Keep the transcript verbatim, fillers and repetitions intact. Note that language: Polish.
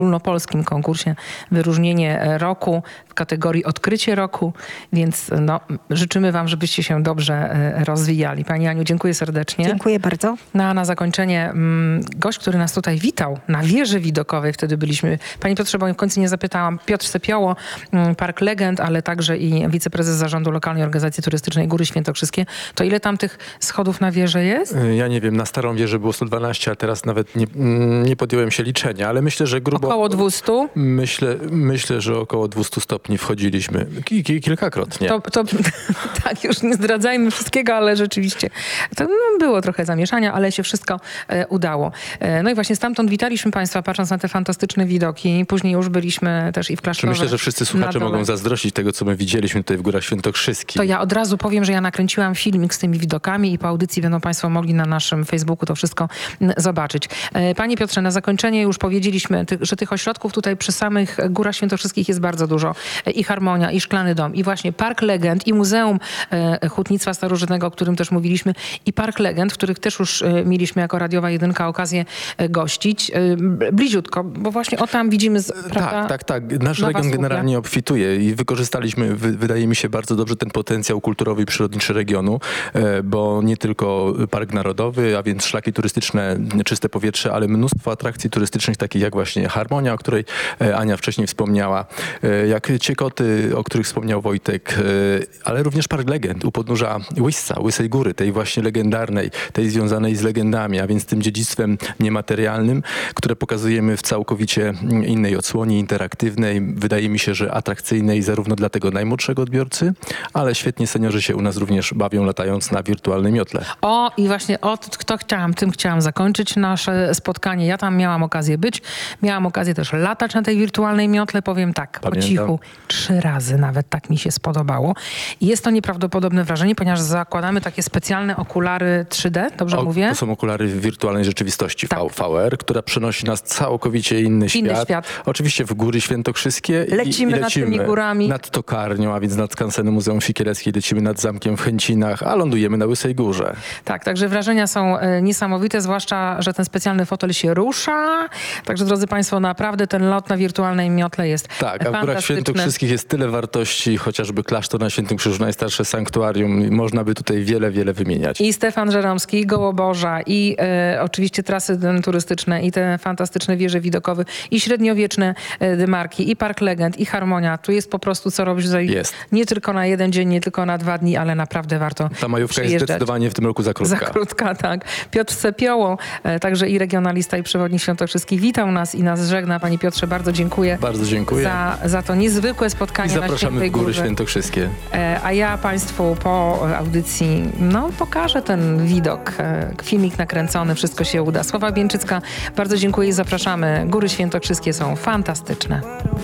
ogólnopolskim konkursie wyróżnienie roku w kategorii odkrycie roku, więc no, życzymy wam, żebyście się dobrze rozwijali. Pani Aniu, dziękuję serdecznie. Dziękuję bardzo. No, a na zakończenie mm, gość, który nas tutaj witał na wieży widokowej, wtedy byliśmy, Panie Piotrze, bo w końcu nie zapytałam, Piotr Sepioło, mm, Park Legend, ale także i wiceprezes zarządu Lokalnej Organizacji Turystycznej Góry Świętokrzyskie. To ile tam tych schodów na wieżę jest? Ja nie wiem, na starą wieżę było sto dwanaście, a teraz nawet nie, nie podjąłem się liczenia, ale myślę, że grubo... Około dwieście? Myślę, myślę, że około dwieście stopni wchodziliśmy. Ki, ki, kilkakrotnie. To, to, tak, już nie zdradzajmy wszystkiego, ale rzeczywiście to, no, było trochę zamieszania, ale się wszystko e, udało. E, no i właśnie stamtąd witaliśmy Państwa, patrząc na te fantastyczne widoki. Później już byliśmy też i w Klasztorze. Myślę, że wszyscy słuchacze mogą zazdrościć tego, co my widzieliśmy tutaj w Górach Świętokrzyskich. To ja od razu powiem, że ja nakręciłam filmik z tymi widokami i po audycji będą Państwo mogli na naszym Facebooku to wszystko zobaczyć. E, Panie Piotrze, na zakończenie już powiedzieliśmy, ty, że tych ośrodków tutaj przy samych Górach Świętokrzyskich jest bardzo dużo. E, I Harmonia, i Szklany Dom, i właśnie Park Legend, i Muzeum e, Hutnictwa Starożytnego, o którym też mówiliśmy, i Park Legend, w których też już e, mieliśmy jako Radiowa Jedynka okazję e, gościć. E, bliziutko, bo właśnie o tam widzimy... Z, tak, tak, tak. Nasz Nowa region Słupia generalnie obfituje i wykorzystaliśmy, wy, wydaje mi się, bardzo dobrze ten potencjał kulturowy i przyrodniczy regionu, e, bo nie tylko Park Narodowy, a więc szlaki turystyczne, czyste powietrze, ale mnóstwo atrakcji turystycznych, takich jak właśnie Harmonia, o której e, Ania wcześniej wspomniała, e, jak Ciekoty, o których wspomniał Wojtek, e, ale również Park Legend u podnóża Łysca, Łysej Góry, tej właśnie legendarnej, tej związanej z legendami, a więc tym dziedzictwem niematerialnym, które pokazujemy w całkowicie innej odsłonie, interaktywnej, wydaje mi się, że atrakcyjnej zarówno dla tego najmłodszego odbiorcy, ale świetnie seniorzy się u nas również bawią, latając na wirtualnym miotle. O, i właśnie o to chciałam, tym chciałam zakończyć nasze spotkanie. Ja tam miałam okazję być, miałam okazję też latać na tej wirtualnej miotle, powiem tak, Pamiętam. po cichu, trzy razy nawet tak mi się spodobało. I jest to nieprawdopodobne wrażenie, ponieważ zakładamy takie specjalne okulary trzy D, dobrze o, mówię? To są okulary wirtualnej rzeczywistości, Tak. V R, która przenosi nas całkowicie inny, Inny świat. świat. Oczywiście w Góry Świętokrzyskie. Lecimy i, i nad lecimy tymi górami. Nad Tokarnią, a więc nad skansenem Muzeum Sikieleckiej, lecimy nad zamkiem w Chęcinach, a lądujemy na Łysej Górze. Tak, także wrażenia są e, niesamowite, zwłaszcza, że ten specjalny fotel się rusza. Także, drodzy Państwo, naprawdę ten lot na wirtualnej miotle jest Tak, a w Górach fantastyczny. Świętokrzyskich jest tyle wartości, chociażby klasztor na Świętym Krzyżu, najstarsze sanktuarium. Można by tutaj wiele, wiele wymieniać. I Stefan Żeromski, i Gołoborza, i e, oczywiście trasy m, turystyczne, i te fantastyczne wieże widokowe, i średniowieczne e, dymarki, i Park Legend, i Harmonia. Tu jest po prostu co robić tutaj Jest. nie tylko na jeden dzień, nie tylko na dwa dni, ale naprawdę warto Ta majówka jest przyjeżdżać. zdecydowanie w tym roku za krótka. Za krótka, tak. Piotr Sepioło, e, także i regionalista, i przewodnik Świętokrzyskich, witał nas i nas żegna. Panie Piotrze, bardzo dziękuję. Bardzo dziękuję. Za, za to niezwykłe I spotkanie na zapraszamy Świętej w Góry Górze. Świętokrzyskie. E, a ja Państwu po audycji, no, pokażę ten widok. E, filmik nakręcony, wszystko się uda. Sława Bieńczycka, bardzo dziękuję i zapraszamy. Góry Świętokrzyskie są fantastyczne.